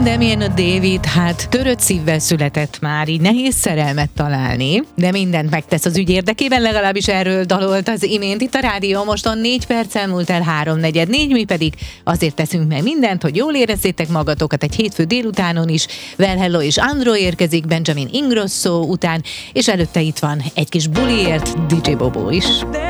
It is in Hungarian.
Damian David, hát törött szívvel született már, így nehéz szerelmet találni, de mindent megtesz az ügy érdekében, legalábbis erről dalolt az imént itt a rádió. Moston 4 perccel múlt el 3:44, mi pedig azért teszünk meg mindent, hogy jól érezzétek magatokat egy hétfő délutánon is. Well Hello és Andro érkezik Benjamin Ingrosso után, és előtte itt van egy kis buliért DJ Bobo is.